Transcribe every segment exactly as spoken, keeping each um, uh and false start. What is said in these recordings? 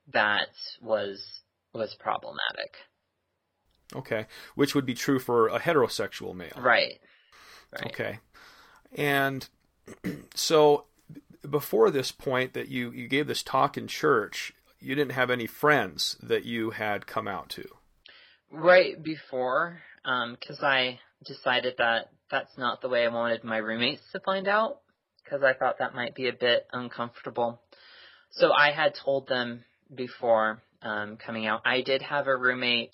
that was was problematic. Okay, which would be true for a heterosexual male. Right. Right. Okay. And so before this point that you, you gave this talk in church, you didn't have any friends that you had come out to. Right before, because um, I decided that that's not the way I wanted my roommates to find out, because I thought that might be a bit uncomfortable. So I had told them before um, coming out. I did have a roommate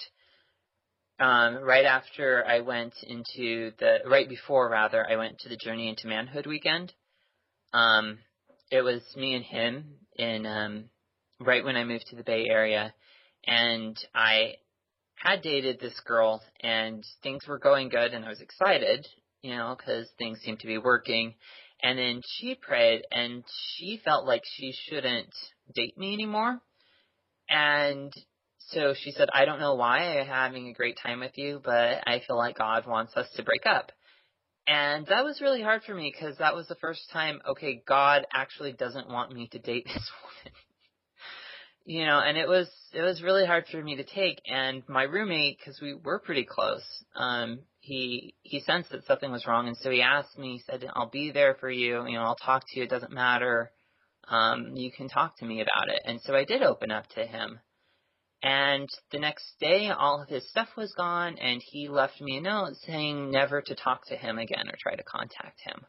um, right after I went into the, right before rather, I went to the Journey into Manhood weekend. Um, it was me and him in um, right when I moved to the Bay Area, and I had dated this girl, and things were going good, and I was excited, you know, because things seemed to be working. And then she prayed, and she felt like she shouldn't date me anymore. And so she said, I don't know why I'm having a great time with you, but I feel like God wants us to break up. And that was really hard for me, because that was the first time, okay, God actually doesn't want me to date this woman. You know, and it was it was really hard for me to take. And my roommate, because we were pretty close, um, he he sensed that something was wrong, and so he asked me. He said, "I'll be there for you. You know, I'll talk to you. It doesn't matter. Um, you can talk to me about it." And so I did open up to him. And the next day, all of his stuff was gone, and he left me a note saying never to talk to him again or try to contact him.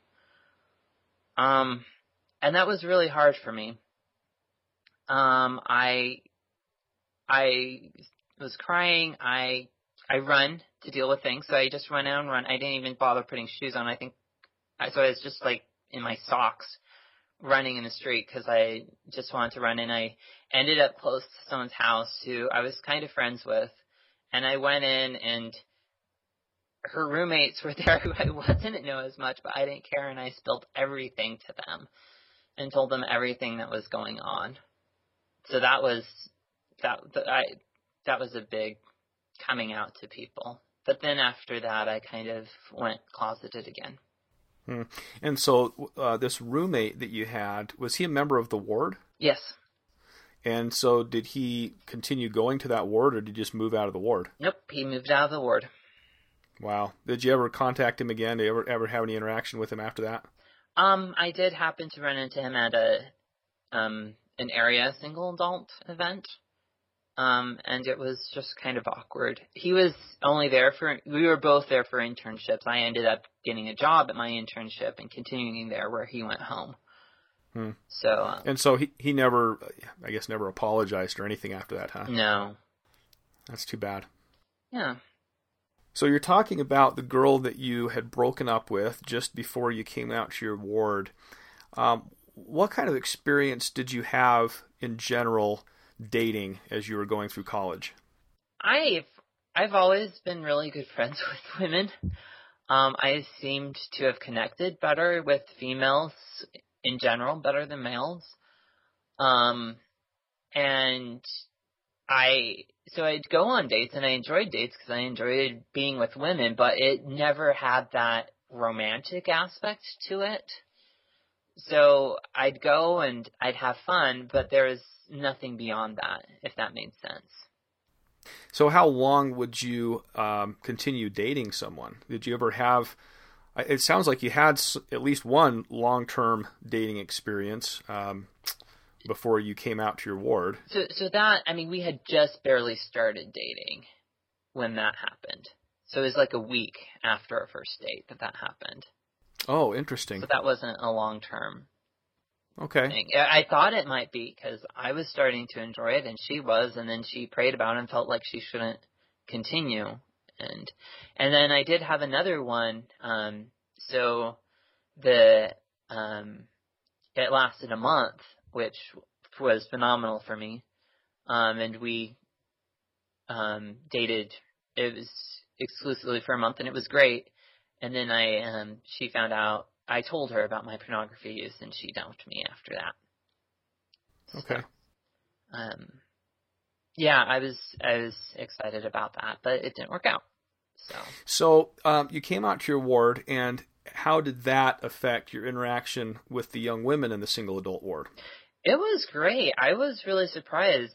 Um, and that was really hard for me. Um, I, I was crying. I, I run to deal with things. So I just run out and run. I didn't even bother putting shoes on. I think, so I was just like in my socks running in the street because I just wanted to run. And I ended up close to someone's house who I was kind of friends with. And I went in, and her roommates were there who I didn't know as much, but I didn't care. And I spilled everything to them and told them everything that was going on. So that was that I that was a big coming out to people. But then after that, I kind of went closeted again. Hmm. And so uh, this roommate that you had, was he a member of the ward? Yes. And so did he continue going to that ward, or did he just move out of the ward? Nope, he moved out of the ward. Wow. Did you ever contact him again? Did you ever ever have any interaction with him after that? Um, I did happen to run into him at a um. an area single adult event, um, and it was just kind of awkward. He was only there for, we were both there for internships. I ended up getting a job at my internship and continuing there where he went home. Hmm. So, um, and so he, he never, I guess, never apologized or anything after that, huh? No. That's too bad. Yeah. So you're talking about the girl that you had broken up with just before you came out to your ward. Um, What kind of experience did you have in general dating as you were going through college? I've I've always been really good friends with women. Um, I seemed to have connected better with females in general, better than males. Um, and I so I'd go on dates, and I enjoyed dates because I enjoyed being with women, but it never had that romantic aspect to it. So I'd go and I'd have fun, but there was nothing beyond that, if that made sense. So how long would you um, continue dating someone? Did you ever have, it sounds like you had at least one long-term dating experience um, before you came out to your ward. So, so that, I mean, we had just barely started dating when that happened. So it was like a week after our first date that that happened. Oh, interesting. So that wasn't a long-term okay. thing. I thought it might be because I was starting to enjoy it, and she was, and then she prayed about it and felt like she shouldn't continue. And and then I did have another one. Um, so the um, it lasted a month, which was phenomenal for me. Um, and we um, dated. It was exclusively for a month, and it was great. And then I, um, she found out, I told her about my pornography use, and she dumped me after that. Okay. So, um, yeah, I was, I was excited about that, but it didn't work out. So, so um, you came out to your ward, and how did that affect your interaction with the young women in the single adult ward? It was great. I was really surprised.